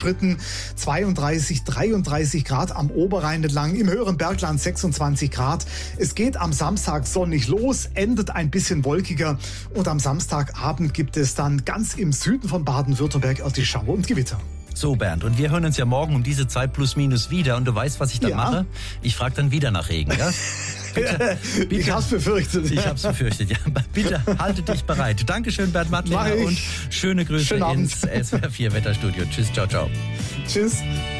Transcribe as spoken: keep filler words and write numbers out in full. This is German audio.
Fritten, zweiunddreißig, dreiunddreißig Grad am Oberrhein entlang, im höheren Bergland sechsundzwanzig Grad. Es geht am Samstag sonnig los, endet ein bisschen wolkiger und am Samstagabend gibt es dann ganz im Süden von Baden-Württemberg erste Schauer und Gewitter. So, Bernd, und wir hören uns ja morgen um diese Zeit plus minus wieder und du weißt, was ich dann Ja. mache? Ich frage dann wieder nach Regen, ja? Bitte, bitte. Ich hab's befürchtet. Ich hab's befürchtet, ja. Bitte halte dich bereit. Dankeschön, Bernd Mach Mattlinger, ich. und schöne Grüße Schönen Abend. ins S W R vier Wetterstudio. Tschüss, ciao, ciao. Tschüss.